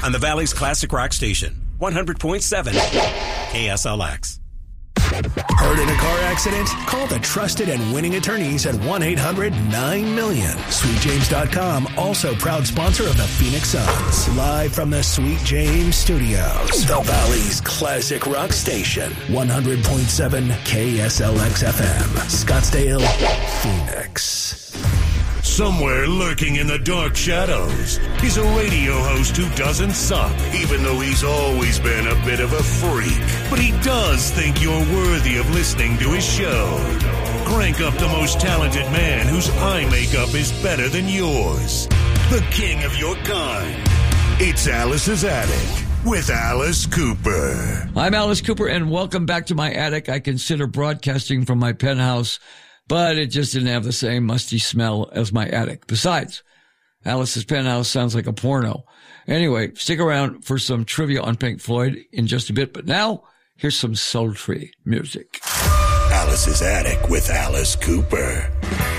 on the Valley's classic rock station, 100.7 KSLX. Hurt in a car accident? Call the trusted and winning attorneys at 1-800-9-MILLION. SweetJames.com, also proud sponsor of the Phoenix Suns. Live from the Sweet James Studios, the Valley's classic rock station, 100.7 KSLX FM, Scottsdale, Phoenix. Somewhere lurking in the dark shadows is a radio host who doesn't suck, even though he's always been a bit of a freak. But he does think you're worthy of listening to his show. Crank up the most talented man whose eye makeup is better than yours. The king of your kind. It's Alice's Attic with Alice Cooper. I'm Alice Cooper, and welcome back to my attic. I consider broadcasting from my penthouse, but it just didn't have the same musty smell as my attic. Besides, Alice's penthouse sounds like a porno. Anyway, stick around for some trivia on Pink Floyd in just a bit. But now, here's some sultry music. Alice's Attic with Alice Cooper.